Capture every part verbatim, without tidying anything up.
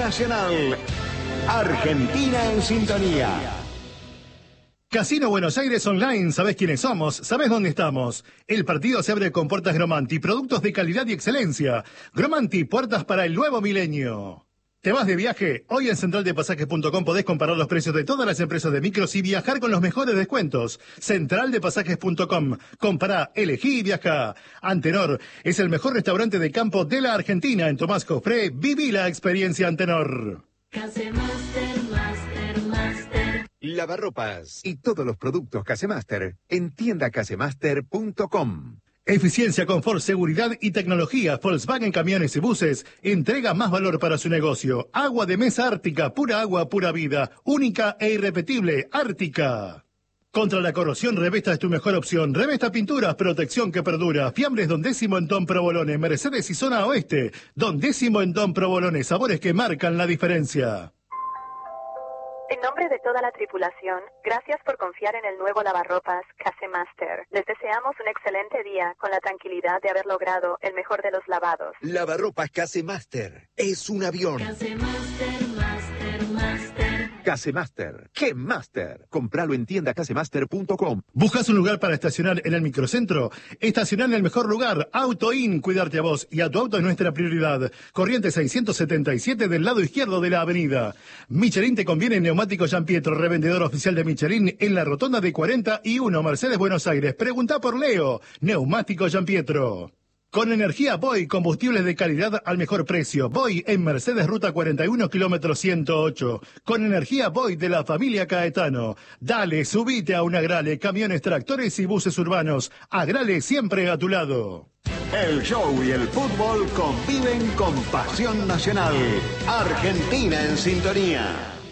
Nacional. Argentina en sintonía. Casino Buenos Aires Online, ¿sabés quiénes somos? ¿Sabés dónde estamos? El partido se abre con puertas Gromanti, productos de calidad y excelencia. Gromanti, puertas para el nuevo milenio. ¿Te vas de viaje? Hoy en central de pasajes punto com podés comparar los precios de todas las empresas de micros y viajar con los mejores descuentos. central de pasajes punto com. Compará, elegí y viajá. Antenor es el mejor restaurante de campo de la Argentina. En Tomás Cofré, viví la experiencia Antenor. Casemaster, Master, Master. Lavarropas y todos los productos Casemaster en tienda casemaster punto com. Eficiencia, confort, seguridad y tecnología. Volkswagen Camiones y Buses entrega más valor para su negocio. Agua de mesa Ártica, pura agua, pura vida. Única e irrepetible, Ártica. Contra la corrosión, Revesta es tu mejor opción. Revesta Pinturas, protección que perdura. Fiambres Don Décimo en Don Provolone, Mercedes y Zona Oeste. Don Décimo en Don Provolone, sabores que marcan la diferencia. En nombre de toda la tripulación, gracias por confiar en el nuevo lavarropas Casemaster. Les deseamos un excelente día con la tranquilidad de haber logrado el mejor de los lavados. Lavarropas Casemaster es un avión. Casemaster, Master, Master. Casemaster, ¿qué Master? Compralo en tienda casemaster punto com. ¿Buscas un lugar para estacionar en el microcentro? Estacionar en el mejor lugar. AutoIn, cuidarte a vos y a tu auto es nuestra prioridad. Corriente seiscientos setenta y siete del lado izquierdo de la avenida. Michelin te conviene Neumático Gianpietro, revendedor oficial de Michelin en la rotonda de cuarenta y uno, Mercedes, Buenos Aires. Pregunta por Leo. Neumático Gianpietro. Con energía Boy, combustibles de calidad al mejor precio. Boy en Mercedes, ruta cuarenta y uno, kilómetro ciento ocho. Con energía Boy de la familia Caetano. Dale, subite a un Agrale, camiones, tractores y buses urbanos. Agrale siempre a tu lado. El show y el fútbol conviven con pasión nacional. Argentina en sintonía.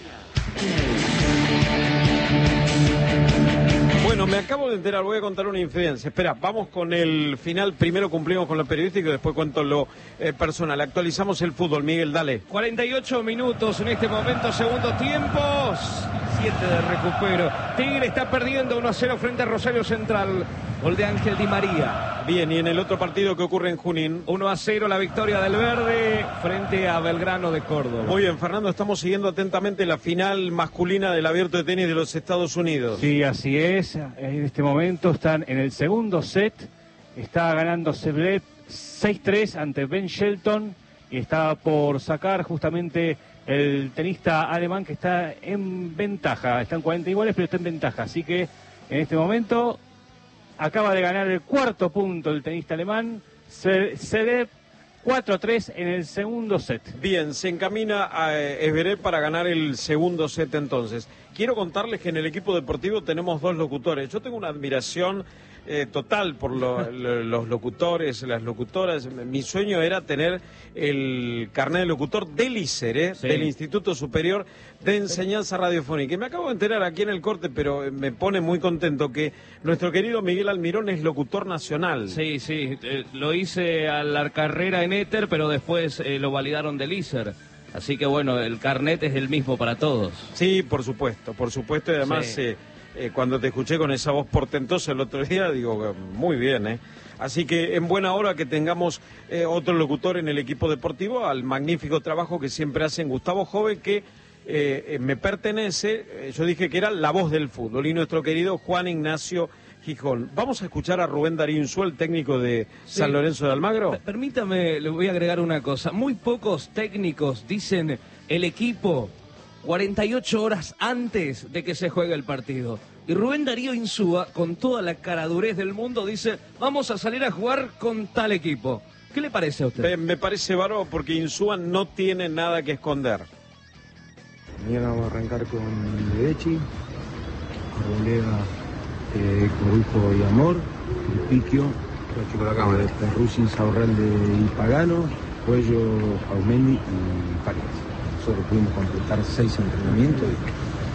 Bueno, me acabo de enterar, voy a contar una infidencia. Espera, vamos con el final. Primero cumplimos con lo periodístico y después cuento lo eh, personal. Actualizamos el fútbol, Miguel, dale. cuarenta y ocho minutos en este momento, segundo tiempo. siete de recupero. Tigre está perdiendo uno a cero frente a Rosario Central. Gol de Ángel Di María. Bien, y en el otro partido que ocurre en Junín. uno a cero la victoria del Verde frente a Belgrano de Córdoba. Muy bien, Fernando, estamos siguiendo atentamente la final masculina del Abierto de Tenis de los Estados Unidos. Sí, así es. En este momento están en el segundo set. Está ganando Zverev seis tres ante Ben Shelton. Y está por sacar justamente el tenista alemán que está en ventaja. Están cuarenta iguales, pero está en ventaja. Así que en este momento acaba de ganar el cuarto punto el tenista alemán. Zverev cuatro tres en el segundo set. Bien, se encamina a Zverev para ganar el segundo set entonces. Quiero contarles que en el equipo deportivo tenemos dos locutores. Yo tengo una admiración eh, total por lo, lo, los locutores, las locutoras. Mi sueño era tener el carnet de locutor del I C E R, ¿eh? Sí. Del Instituto Superior de Enseñanza Radiofónica. Y me acabo de enterar aquí en el corte, pero me pone muy contento que nuestro querido Miguel Almirón es locutor nacional. Sí, sí, eh, lo hice a la carrera en éter, pero después eh, lo validaron del I C E R. Así que bueno, el carnet es el mismo para todos. Sí, por supuesto, por supuesto. Y además, sí. eh, eh, cuando te escuché con esa voz portentosa el otro día, digo, muy bien, ¿eh? Así que en buena hora que tengamos eh, otro locutor en el equipo deportivo, al magnífico trabajo que siempre hacen Gustavo Jove, que eh, eh, me pertenece, eh, yo dije que era la voz del fútbol, y nuestro querido Juan Ignacio Gijón. Vamos a escuchar a Rubén Darío Insúa, el técnico de sí. San Lorenzo de Almagro. Permítame, le voy a agregar una cosa. Muy pocos técnicos dicen el equipo cuarenta y ocho horas antes de que se juegue el partido. Y Rubén Darío Insúa, con toda la caradurez del mundo, dice, vamos a salir a jugar con tal equipo. ¿Qué le parece a usted? Me, me parece bárbaro porque Insúa no tiene nada que esconder. Mañana vamos a arrancar con Ledechi, Arboleda, Eh, Corujo y Amor, el Piquio, eh, Perrusin, Saurralde y Pagano, Cuello, Aumendi y Paredes. Nosotros pudimos completar seis entrenamientos y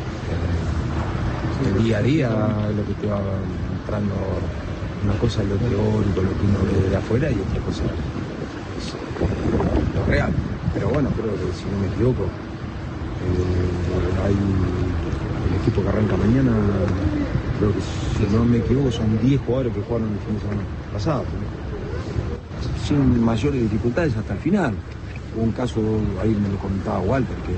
eh, el día a día lo que te va entrando, una cosa es lo teórico, lo que uno ve de afuera, y otra cosa es lo real. Pero bueno, creo que si no me equivoco, eh, hay el equipo que arranca mañana. Creo que, si no me equivoco, son diez jugadores que jugaron el fin de semana pasado. Sin mayores dificultades hasta el final. hubo un caso, ahí me lo comentaba Walter, que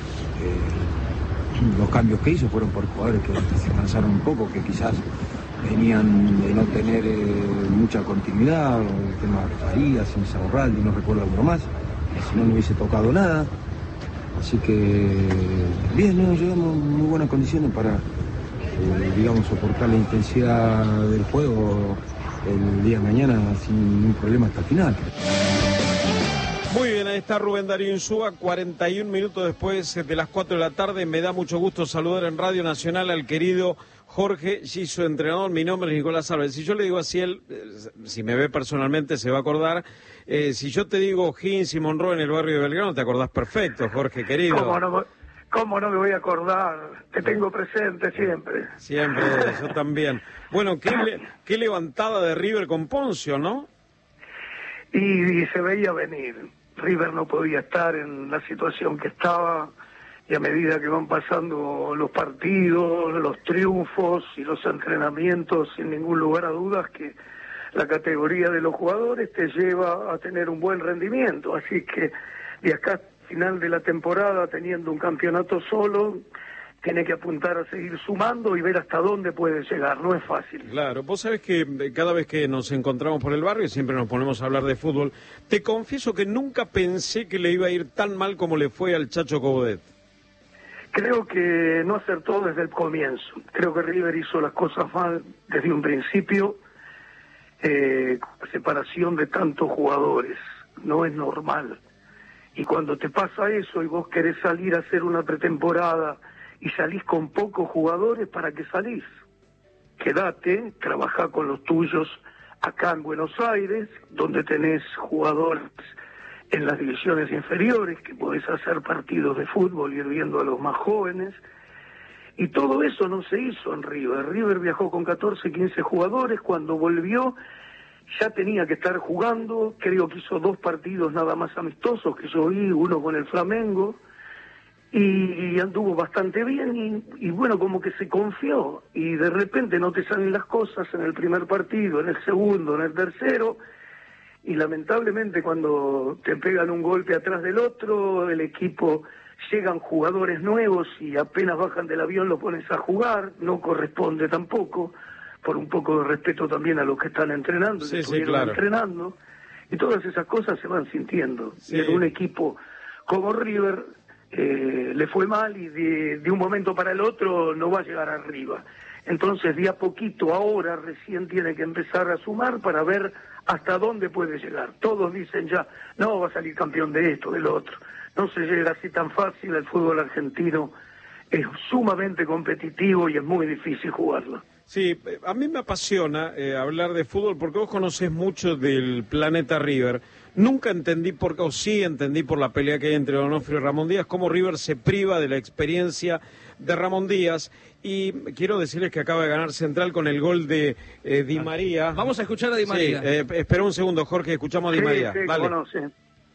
eh, los cambios que hizo fueron por jugadores que se cansaron un poco, que quizás venían de no tener eh, mucha continuidad, el tema de Farías, Insaurralde, no recuerdo alguno más, si no, no hubiese tocado nada. Así que, bien, ¿no? Llegamos en muy buenas condiciones para, eh, digamos, soportar la intensidad del juego el día de mañana sin ningún problema hasta el final. Muy bien, ahí está Rubén Darío Insúa, cuarenta y un minutos después de las cuatro de la tarde. Me da mucho gusto saludar en Radio Nacional al querido Jorge Giso, entrenador. Mi nombre es Nicolás Álvarez. Si yo le digo así, él, si me ve personalmente, se va a acordar. Eh, si yo te digo Higgins y Monroe en el barrio de Belgrano, te acordás perfecto, Jorge, querido. ¿Cómo no, cómo no me voy a acordar? Te tengo presente siempre. Siempre, yo también. Bueno, qué, qué levantada de River con Poncio, ¿no? Y, y se veía venir. River no podía estar en la situación que estaba, y a medida que van pasando los partidos, los triunfos y los entrenamientos, sin ningún lugar a dudas que la categoría de los jugadores te lleva a tener un buen rendimiento. Así que de acá al final de la temporada, teniendo un campeonato solo, tiene que apuntar a seguir sumando y ver hasta dónde puede llegar. No es fácil. Claro, vos sabés que cada vez que nos encontramos por el barrio siempre nos ponemos a hablar de fútbol. Te confieso que nunca pensé que le iba a ir tan mal como le fue al Chacho Coudet. Creo que no acertó desde el comienzo. Creo que River hizo las cosas mal desde un principio. Eh, separación de tantos jugadores no es normal. Y cuando te pasa eso y vos querés salir a hacer una pretemporada y salís con pocos jugadores, ¿para qué salís? Quédate, trabajá con los tuyos acá en Buenos Aires, donde tenés jugadores en las divisiones inferiores, que podés hacer partidos de fútbol, ir viendo a los más jóvenes. Y todo eso no se hizo en River. River viajó con catorce, quince jugadores, cuando volvió ya tenía que estar jugando. Creo que hizo dos partidos nada más amistosos que yo vi, uno con el Flamengo, y anduvo bastante bien, y, y bueno, como que se confió, y de repente no te salen las cosas en el primer partido, en el segundo, en el tercero, y lamentablemente cuando te pegan un golpe atrás del otro, el equipo, llegan jugadores nuevos y apenas bajan del avión lo pones a jugar, no corresponde tampoco, por un poco de respeto también a los que están entrenando, sí, que sí, estuvieron claro. entrenando, y todas esas cosas se van sintiendo. Sí. Y en un equipo como River eh, le fue mal, y de, de un momento para el otro no va a llegar arriba. Entonces, de a poquito, ahora recién tiene que empezar a sumar para ver hasta dónde puede llegar. Todos dicen ya, no, va a salir campeón de esto, del otro. No se llega así tan fácil. El fútbol argentino es sumamente competitivo y es muy difícil jugarlo. Sí, a mí me apasiona eh, hablar de fútbol porque vos conocés mucho del planeta River. Nunca entendí por qué, o sí entendí por la pelea que hay entre Donofrio y Ramón Díaz, cómo River se priva de la experiencia de Ramón Díaz. Y quiero decirles que acaba de ganar Central con el gol de eh, Di María. Vamos a escuchar a Di María. Sí, eh, espera un segundo, Jorge, escuchamos a Di Sí, María. sí, Dale. cómo no, sí.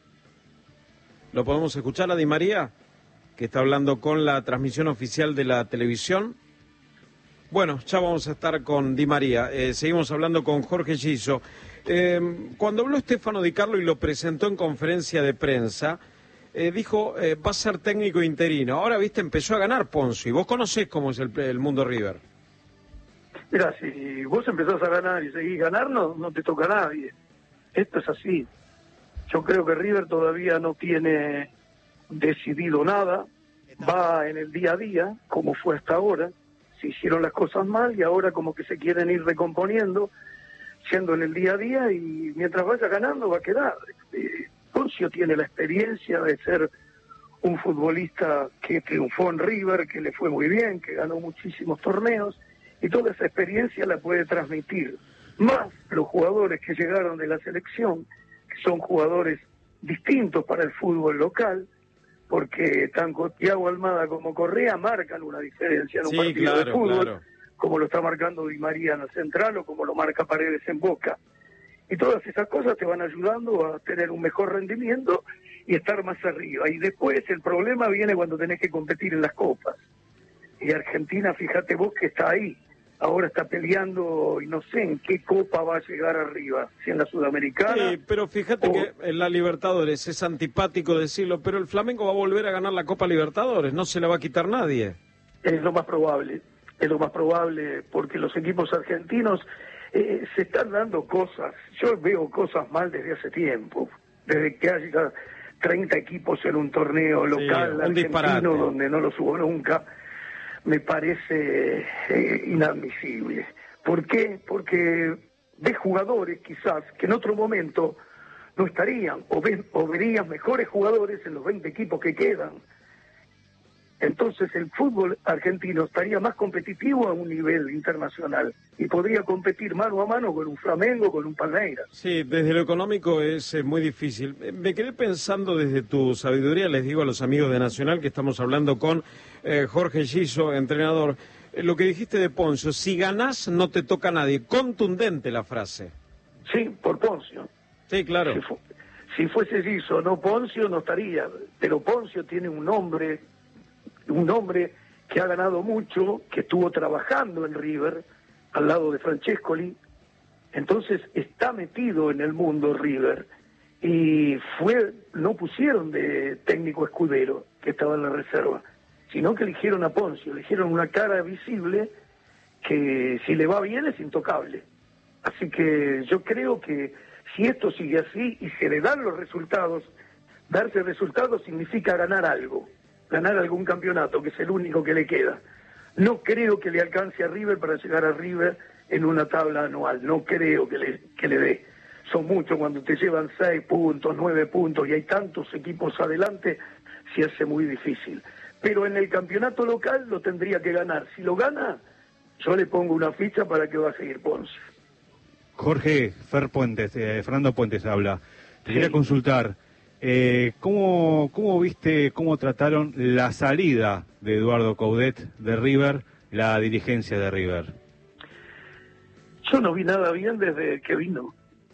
¿Lo podemos escuchar a Di María? Que está hablando con la transmisión oficial de la televisión. Bueno, ya vamos a estar con Di María. Eh, seguimos hablando con Jorge Giso. Eh, cuando habló Stefano Di Carlo y lo presentó en conferencia de prensa, eh, dijo, eh, va a ser técnico interino. Ahora, viste, empezó a ganar Poncio, y vos conocés cómo es el, el mundo River. Mira, si vos empezás a ganar y seguís ganando, no te toca a nadie. Esto es así. Yo creo que River todavía no tiene decidido nada. Va en el día a día, como fue hasta ahora. Se hicieron las cosas mal y ahora como que se quieren ir recomponiendo, siendo en el día a día, y mientras vaya ganando va a quedar. Eh, Poncio tiene la experiencia de ser un futbolista que triunfó en River, que le fue muy bien, que ganó muchísimos torneos, y toda esa experiencia la puede transmitir. Más los jugadores que llegaron de la selección, que son jugadores distintos para el fútbol local, porque tanto Thiago Almada como Correa marcan una diferencia en un Sí, partido claro, de fútbol, claro. como lo está marcando Di María en la Central o como lo marca Paredes en Boca. Y todas esas cosas te van ayudando a tener un mejor rendimiento y estar más arriba. Y después el problema viene cuando tenés que competir en las copas. Y Argentina, fíjate vos que está ahí. ahora está peleando y no sé en qué copa va a llegar arriba, si en la Sudamericana. Sí, pero fíjate o... que en la Libertadores es antipático decirlo, pero el Flamengo va a volver a ganar la Copa Libertadores, no se la va a quitar nadie. Es lo más probable, es lo más probable, porque los equipos argentinos eh, se están dando cosas. Yo veo cosas mal desde hace tiempo, desde que haya treinta equipos en un torneo local sí, un argentino disparate. Donde no los hubo nunca. Me parece eh, inadmisible. ¿Por qué? Porque ves jugadores quizás que en otro momento no estarían, o, ves, o verías mejores jugadores en los veinte equipos que quedan. Entonces el fútbol argentino estaría más competitivo a un nivel internacional y podría competir mano a mano con un Flamengo, con un Palmeiras. Sí, desde lo económico es eh, muy difícil. Eh, Me quedé pensando desde tu sabiduría, les digo a los amigos de Nacional que estamos hablando con eh, Jorge Giso, entrenador, eh, lo que dijiste de Poncio, si ganás no te toca a nadie, contundente la frase. Sí, por Poncio. Sí, claro. Si, fu si fuese Giso, no Poncio, no estaría, pero Poncio tiene un nombre... un hombre que ha ganado mucho, que estuvo trabajando en River, al lado de Francescoli, entonces está metido en el mundo River, y fue, no pusieron de técnico escudero, que estaba en la reserva, sino que eligieron a Poncio, eligieron una cara visible, que si le va bien es intocable. Así que yo creo que si esto sigue así, y se le dan los resultados, darse resultados significa ganar algo, ganar algún campeonato, que es el único que le queda. No creo que le alcance a River para llegar a River en una tabla anual, no creo que le, que le dé. Son muchos cuando te llevan seis puntos, nueve puntos, y hay tantos equipos adelante, se hace muy difícil. Pero en el campeonato local lo tendría que ganar. Si lo gana, yo le pongo una ficha para que va a seguir Ponce. Jorge, Fer Puentes, eh, Fernando Puentes habla. Te Sí. quería consultar, eh, ¿cómo, ¿cómo viste, cómo trataron la salida de Eduardo Coudet de River, la dirigencia de River? Yo no vi nada bien desde que vino.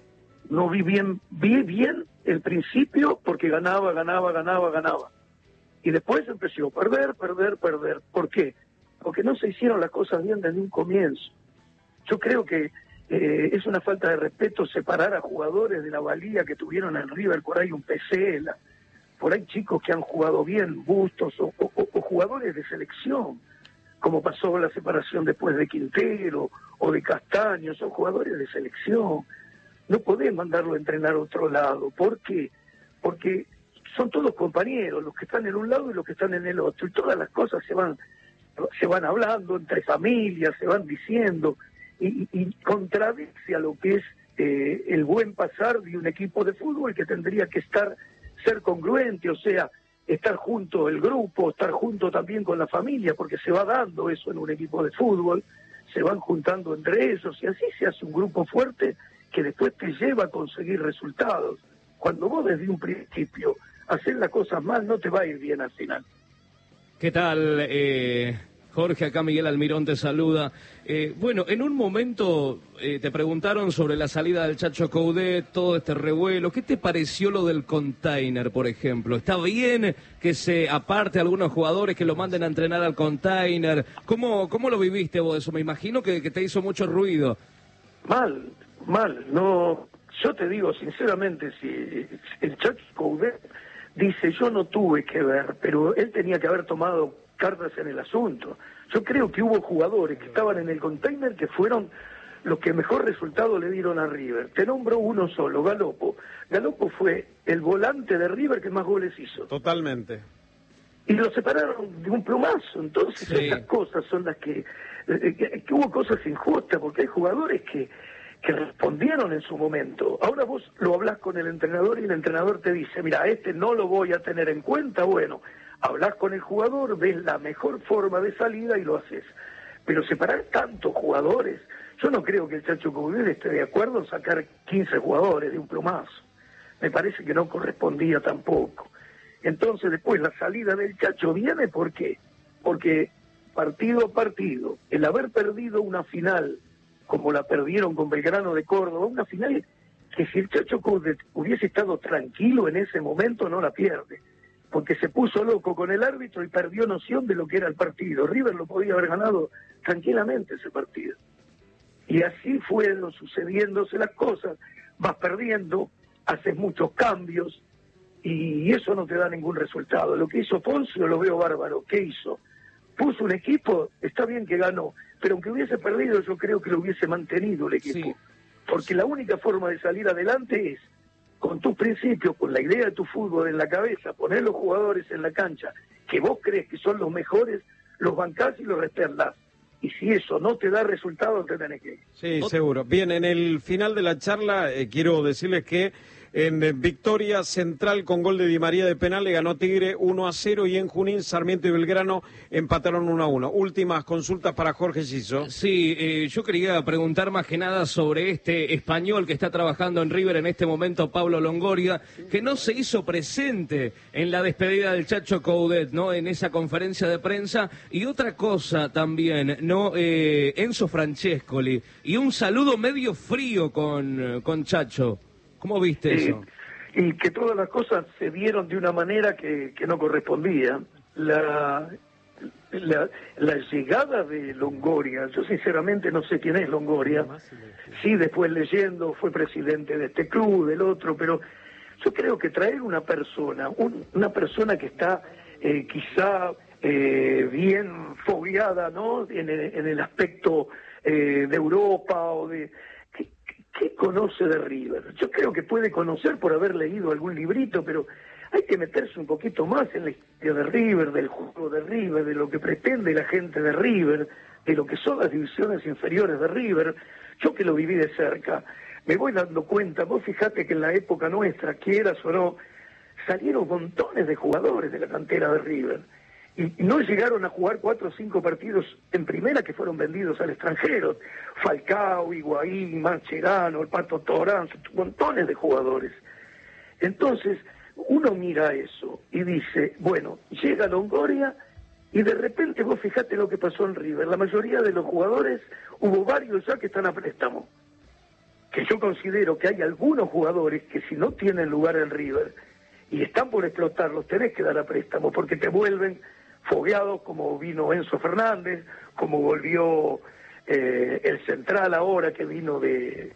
No vi bien, vi bien el principio porque ganaba, ganaba, ganaba, ganaba. Y después empezó a perder, perder, perder. ¿Por qué? Porque no se hicieron las cosas bien desde un comienzo. Yo creo que eh, es una falta de respeto separar a jugadores de la valía que tuvieron en River. Por ahí un Pesela, por ahí chicos que han jugado bien, Bustos, o, o, o jugadores de selección, como pasó la separación después de Quintero o de Castaño, son jugadores de selección. No podés mandarlo a entrenar a otro lado. ¿Por qué? Porque son todos compañeros, los que están en un lado y los que están en el otro, y todas las cosas se van se van hablando entre familias, se van diciendo, y, y contradice a lo que es eh, el buen pasar de un equipo de fútbol que tendría que estar ser congruente, o sea, estar junto el grupo, estar junto también con la familia, porque se va dando eso en un equipo de fútbol, se van juntando entre ellos, y así se hace un grupo fuerte que después te lleva a conseguir resultados. Cuando vos desde un principio haces las cosas mal, no te va a ir bien al final. ¿Qué tal, eh, Jorge? Acá Miguel Almirón te saluda. Eh, bueno, en un momento eh, te preguntaron sobre la salida del Chacho Coudet, todo este revuelo. ¿Qué te pareció lo del container, por ejemplo? ¿Está bien que se aparte algunos jugadores, que lo manden a entrenar al container? ¿Cómo, cómo lo viviste vos eso? Me imagino que, que te hizo mucho ruido. Mal, mal. No, yo te digo sinceramente, si el Chacho Coudet dice, yo no tuve que ver, pero él tenía que haber tomado cartas en el asunto. Yo creo que hubo jugadores que estaban en el container que fueron los que mejor resultado le dieron a River. Te nombro uno solo, Galopo. Galopo fue el volante de River que más goles hizo. Totalmente. Y lo separaron de un plumazo. Entonces Sí. esas cosas son las que, eh, que... que hubo cosas injustas, porque hay jugadores que... que respondieron en su momento. Ahora vos lo hablás con el entrenador y el entrenador te dice, mira, este no lo voy a tener en cuenta. Bueno, hablás con el jugador, ves la mejor forma de salida y lo haces. Pero separar tantos jugadores, yo no creo que el Chacho Coudet esté de acuerdo en sacar quince jugadores de un plumazo. Me parece que no correspondía tampoco. Entonces después la salida del Chacho viene, ¿por qué? Porque partido a partido, el haber perdido una final como la perdieron con Belgrano de Córdoba, una final que si el Chacho Coudet hubiese estado tranquilo en ese momento no la pierde, porque se puso loco con el árbitro y perdió noción de lo que era el partido. River lo podía haber ganado tranquilamente ese partido. Y así fueron sucediéndose las cosas, vas perdiendo, haces muchos cambios, y eso no te da ningún resultado. Lo que hizo Poncio lo veo bárbaro. ¿Qué hizo? Puso un equipo, está bien que ganó, pero aunque hubiese perdido, yo creo que lo hubiese mantenido el equipo. Sí. Porque la única forma de salir adelante es con tus principios, con la idea de tu fútbol en la cabeza, poner los jugadores en la cancha, que vos crees que son los mejores, los bancás y los respaldás. Y si eso no te da resultado, te tenés que ir. Sí, seguro. Bien, en el final de la charla eh, quiero decirles que en eh, victoria Central con gol de Di María de penal le ganó Tigre uno a cero y en Junín Sarmiento y Belgrano empataron uno a uno. Últimas consultas para Jorge Siso. Sí, eh, yo quería preguntar más que nada sobre este español que está trabajando en River en este momento, Pablo Longoria, que no se hizo presente en la despedida del Chacho Coudet, ¿no? En esa conferencia de prensa. Y otra cosa también, ¿no? Eh, Enzo Francescoli. Y un saludo medio frío con, con Chacho. ¿Cómo viste eh, eso? Y que todas las cosas se dieron de una manera que, que no correspondía. La, la, la llegada de Longoria, yo sinceramente no sé quién es Longoria. Sí, después leyendo, fue presidente de este club, del otro, pero yo creo que traer una persona, un, una persona que está eh, quizá eh, bien fogueada, ¿no? En el, en el aspecto eh, de Europa o de... ¿Qué conoce de River? Yo creo que puede conocer por haber leído algún librito, pero hay que meterse un poquito más en la historia de River, del juego de River, de lo que pretende la gente de River, de lo que son las divisiones inferiores de River. Yo que lo viví de cerca, me voy dando cuenta, vos fijate que en la época nuestra, quieras o no, salieron montones de jugadores de la cantera de River. Y no llegaron a jugar cuatro o cinco partidos en primera que fueron vendidos al extranjero. Falcao, Higuaín, Mascherano, el Pato Torán, montones de jugadores. Entonces, uno mira eso y dice, bueno, llega Longoria y de repente vos fijate lo que pasó en River. La mayoría de los jugadores, hubo varios ya que están a préstamo. Que yo considero que hay algunos jugadores que si no tienen lugar en River y están por explotar, los tenés que dar a préstamo porque te vuelven fogueados, como vino Enzo Fernández, como volvió eh, el Central ahora que vino de,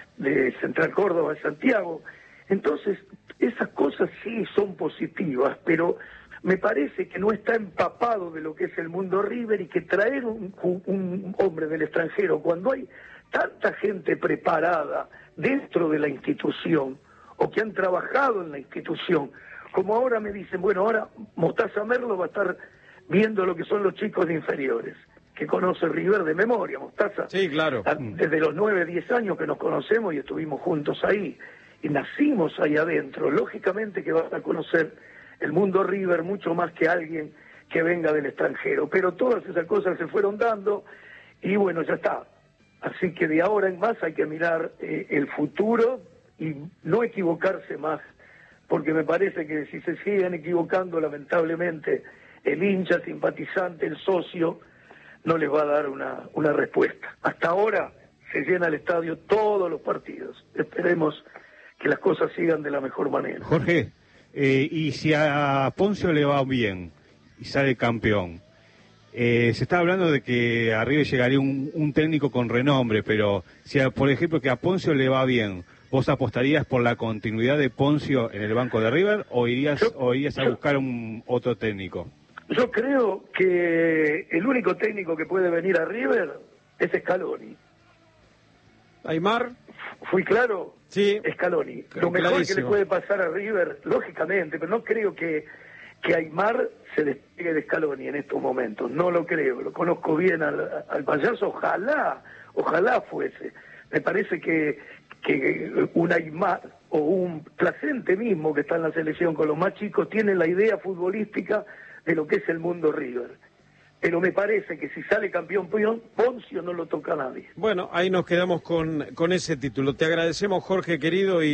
de Central Córdoba a Santiago. Entonces, esas cosas sí son positivas, pero me parece que no está empapado de lo que es el mundo River y que traer un, un hombre del extranjero cuando hay tanta gente preparada dentro de la institución o que han trabajado en la institución, como ahora me dicen, bueno, ahora Mostaza Merlo va a estar viendo lo que son los chicos de inferiores, que conoce River de memoria, Mostaza. Sí, claro. Desde los nueve, diez años que nos conocemos y estuvimos juntos ahí, y nacimos ahí adentro, lógicamente que vas a conocer el mundo River mucho más que alguien que venga del extranjero, pero todas esas cosas se fueron dando, y bueno, ya está. Así que de ahora en más hay que mirar eh, el futuro y no equivocarse más, porque me parece que si se siguen equivocando, lamentablemente, el hincha, simpatizante, el socio, no les va a dar una, una respuesta. Hasta ahora se llena el estadio todos los partidos. Esperemos que las cosas sigan de la mejor manera. Jorge, eh, y si a Poncio le va bien y sale campeón, eh, se está hablando de que a River llegaría un, un técnico con renombre, pero si, a, por ejemplo, que a Poncio le va bien, ¿vos apostarías por la continuidad de Poncio en el banco de River o irías, yo, o irías a yo, buscar un otro técnico? Yo creo que el único técnico que puede venir a River es Scaloni. ¿Aymar? ¿Fui claro? Sí. Scaloni. Lo mejor clarísimo. Que le puede pasar a River, lógicamente, pero no creo que, que Aymar se despegue de Scaloni en estos momentos. No lo creo. Lo conozco bien al, al payaso. Ojalá, ojalá fuese. Me parece que, que un Aymar o un Placente mismo que está en la selección con los más chicos tiene la idea futbolística de lo que es el mundo River. Pero me parece que si sale campeón Poncio no lo toca a nadie. Bueno, ahí nos quedamos con, con ese título. Te agradecemos, Jorge, querido, y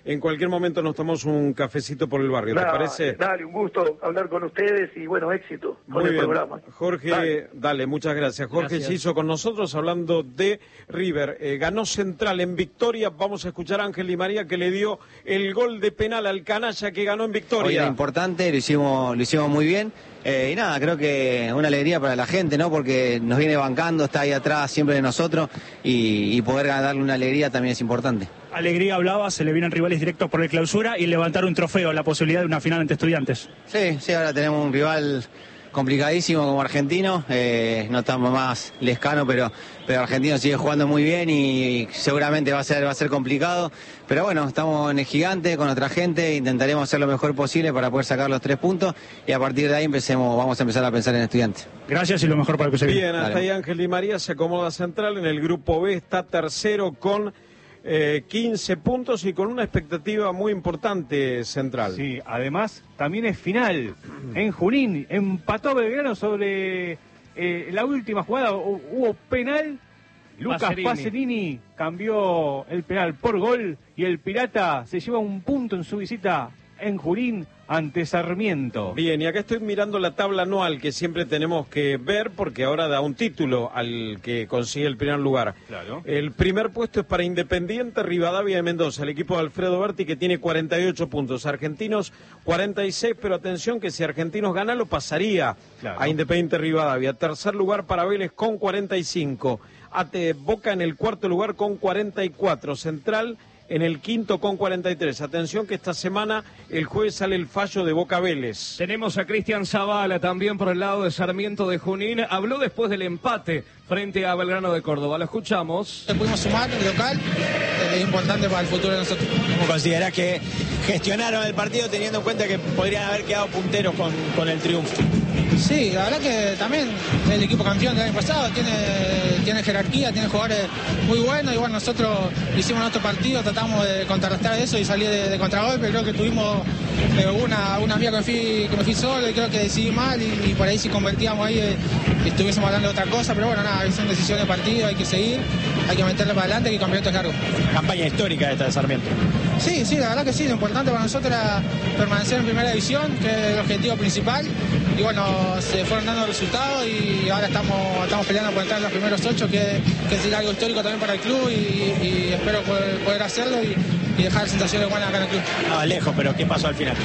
en cualquier momento nos tomamos un cafecito por el barrio, ¿te Dale, parece? Dale, un gusto hablar con ustedes y bueno, éxito con Muy el bien, programa. Jorge, Dale. dale. muchas gracias. Jorge Gracias. Giso con nosotros hablando de River. Eh, ganó Central en Victoria. Vamos a escuchar a Ángel Di María que le dio el gol de penal al canalla que ganó en Hoy Victoria. era importante, lo hicimos, lo hicimos muy bien. Eh, y nada, creo que una alegría para la gente, ¿no? Porque nos viene bancando, está ahí atrás siempre de nosotros y, y poder darle una alegría también es importante. Alegría hablaba, se le vienen rivales directos por el clausura y levantar un trofeo, la posibilidad de una final ante Estudiantes. Sí, sí, ahora tenemos un rival complicadísimo como Argentino, eh, no estamos más lescano, pero, pero Argentino sigue jugando muy bien y seguramente va a ser, va a ser complicado. Pero bueno, estamos en el Gigante con otra gente, intentaremos hacer lo mejor posible para poder sacar los tres puntos y a partir de ahí empecemos, vamos a empezar a pensar en Estudiantes. Gracias y lo mejor para el que se viene. Bien, hasta ahí Ángel Di María se acomoda Central en el grupo B, está tercero con eh, quince puntos y con una expectativa muy importante Central. Sí, además también es final en Junín, empató Belgrano sobre eh, la última jugada, hu- hubo penal, Lucas Pacerini. Pacerini cambió el penal por gol y el Pirata se lleva un punto en su visita en Junín ante Sarmiento. Bien, y acá estoy mirando la tabla anual que siempre tenemos que ver porque ahora da un título al que consigue el primer lugar. Claro. El primer puesto es para Independiente Rivadavia de Mendoza, el equipo de Alfredo Berti que tiene cuarenta y ocho puntos, Argentinos cuarenta y seis, pero atención que si Argentinos gana lo pasaría Claro. a Independiente Rivadavia. Tercer lugar para Vélez con cuarenta y cinco, Ate Boca en el cuarto lugar con cuarenta y cuatro, Central en el quinto con cuarenta y tres. Atención que esta semana, el jueves, sale el fallo de Boca Vélez. Tenemos a Cristian Zavala también por el lado de Sarmiento de Junín. Habló después del empate frente a Belgrano de Córdoba. Lo escuchamos. Pudimos sumar el local, es importante para el futuro de nosotros. ¿Cómo considerás que gestionaron el partido teniendo en cuenta que podrían haber quedado punteros con, con el triunfo? Sí, la verdad que también el equipo campeón del año pasado tiene, tiene jerarquía, tiene jugadores muy buenos y bueno, nosotros hicimos nuestro partido, tratamos de contrarrestar eso y salir de, de contragolpe. Creo que tuvimos eh, una, una mía que me, fui, que me fui solo y creo que decidí mal y, y por ahí si convertíamos ahí eh, estuviésemos hablando de otra cosa, pero bueno, nada, son decisiones de partido, hay que seguir, hay que meterle para adelante que el campeonato es largo. Campaña histórica esta de Sarmiento. Sí, sí, la verdad que sí, lo importante para nosotros era permanecer en primera división, que es el objetivo principal, y bueno, se fueron dando resultados y ahora estamos, estamos peleando por entrar en los primeros ocho, que, que es algo histórico también para el club y, y espero poder, poder hacerlo y, y dejar sensaciones buenas acá en el club. Estaba lejos, pero ¿qué pasó al final?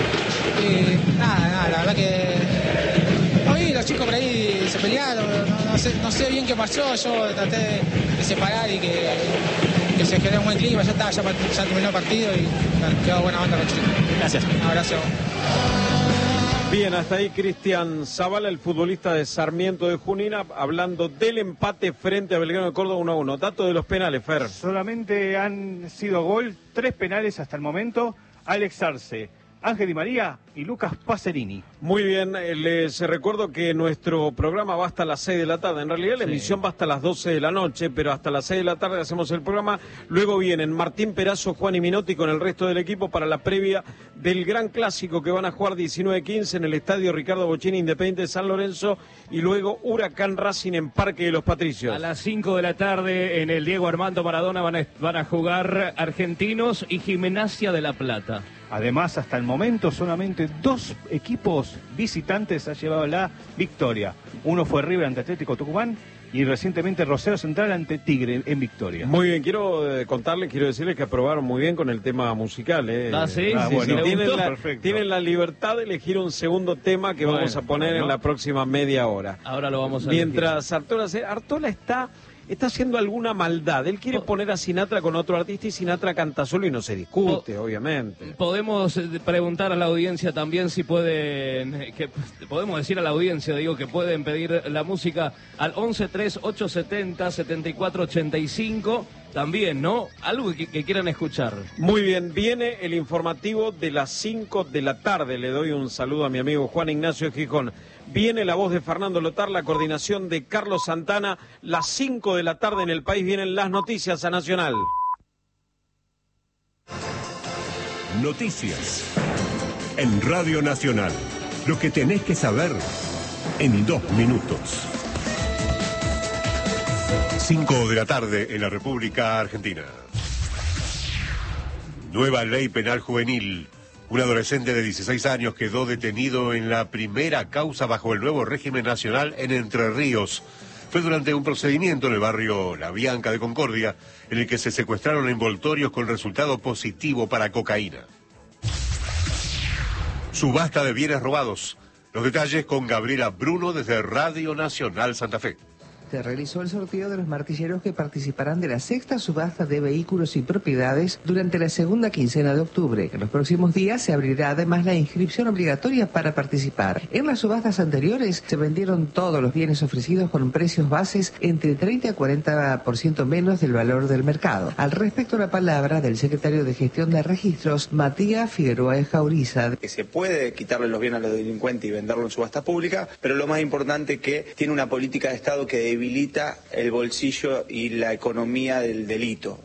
Y nada, nada, la verdad que hoy los chicos por ahí se pelearon, no, no sé, no sé bien qué pasó, yo traté de, de separar y que, que se genere un buen clima, ya está, ya, ya terminó el partido y bueno, quedó buena banda con los chicos. Gracias. Un abrazo. Bien, hasta ahí Cristian Zavala, el futbolista de Sarmiento de Junín, hablando del empate frente a Belgrano de Córdoba uno a uno. Dato de los penales, Fer. Solamente han sido gol tres penales hasta el momento, Alex Arce, Ángel Di María y Lucas Pacerini. Muy bien, eh, les recuerdo que nuestro programa va hasta las seis de la tarde. En realidad la Sí. emisión va hasta las doce de la noche, pero hasta las seis de la tarde hacemos el programa. Luego vienen Martín Perazo, Juan y Minotti con el resto del equipo para la previa del gran clásico que van a jugar diecinueve quince en el estadio Ricardo Bocchini, Independiente de San Lorenzo, y luego Huracán Racing en Parque de los Patricios. A las cinco de la tarde en el Diego Armando Maradona van a, van a jugar Argentinos y Gimnasia de La Plata. Además, hasta el momento solamente dos equipos visitantes han llevado la victoria. Uno fue River ante Atlético Tucumán y recientemente Rosario Central ante Tigre en Victoria. Muy bien, quiero eh, contarles, quiero decirles que aprobaron muy bien con el tema musical. Eh. Ah, ¿sí? Ah, bueno, tienen, gustó? la, Perfecto. tienen la libertad de elegir un segundo tema que Bueno, vamos a poner bueno. en la próxima media hora. Ahora lo vamos a Mientras Artola, se- Artola está, está haciendo alguna maldad. Él quiere Po- poner a Sinatra con otro artista y Sinatra canta solo y no se discute, obviamente. Podemos eh, preguntar a la audiencia también si pueden, eh, que podemos decir a la audiencia, digo, que pueden pedir la música al once tres ocho setenta setenta y cuatro ochenta y cinco, también, ¿no? Algo que, que quieran escuchar. Muy bien, viene el informativo de las cinco de la tarde. Le doy un saludo a mi amigo Juan Ignacio Gijón. Viene la voz de Fernando Lotar, la coordinación de Carlos Santana. Las cinco de la tarde en el país vienen las noticias a Nacional. Noticias en Radio Nacional. Lo que tenés que saber en dos minutos. cinco de la tarde en la República Argentina. Nueva ley penal juvenil. Un adolescente de dieciséis años quedó detenido en la primera causa bajo el nuevo régimen nacional en Entre Ríos. Fue durante un procedimiento en el barrio La Bianca de Concordia, en el que se secuestraron envoltorios con resultado positivo para cocaína. Subasta de bienes robados. Los detalles con Gabriela Bruno desde Radio Nacional Santa Fe. Se realizó el sorteo de los martilleros que participarán de la sexta subasta de vehículos y propiedades durante la segunda quincena de octubre. En los próximos días se abrirá además la inscripción obligatoria para participar. En las subastas anteriores se vendieron todos los bienes ofrecidos con precios bases entre treinta a cuarenta por ciento menos del valor del mercado. Al respecto, la palabra del secretario de Gestión de Registros, Matías Figueroa Ejauriza. Que se puede quitarle los bienes a los delincuentes y venderlo en subasta pública, pero lo más importante es que tiene una política de Estado que debilita el bolsillo y la economía del delito.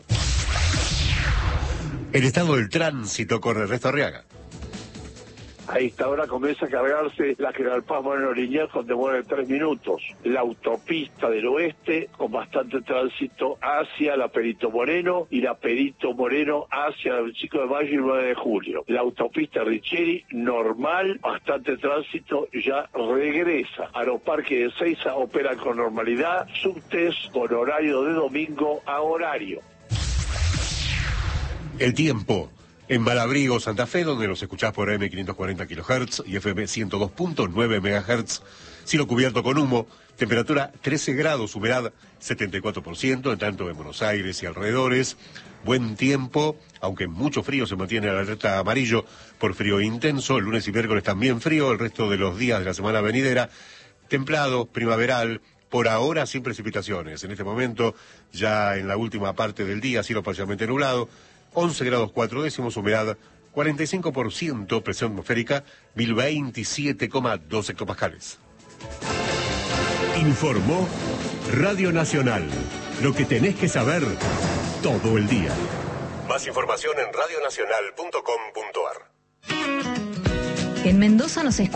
El estado del tránsito corre Ernesto Arriaga. A esta hora comienza a cargarse la General Paz Moreno Liniers con demora de tres minutos. La autopista del oeste con bastante tránsito hacia la Perito Moreno y la Perito Moreno hacia el cinco de mayo y nueve de julio. La autopista Richieri normal, bastante tránsito, ya regresa. Aeroparque de Ezeiza opera con normalidad, subtes con horario de domingo a horario. El tiempo. En Malabrigo, Santa Fe, donde los escuchás por M quinientos cuarenta kilohertz y F M ciento dos punto nueve megahertz, cielo cubierto con humo, temperatura trece grados, humedad setenta y cuatro por ciento, en tanto en Buenos Aires y alrededores. Buen tiempo, aunque mucho frío, se mantiene la alerta amarillo por frío intenso. El lunes y miércoles también frío, el resto de los días de la semana venidera templado, primaveral, por ahora sin precipitaciones. En este momento, ya en la última parte del día, cielo parcialmente nublado, once grados cuatro décimos, humedad cuarenta y cinco por ciento, presión atmosférica mil veintisiete coma doce hectopascales. Informó Radio Nacional. Lo que tenés que saber todo el día. Más información en radionacional punto com punto ar. En Mendoza nos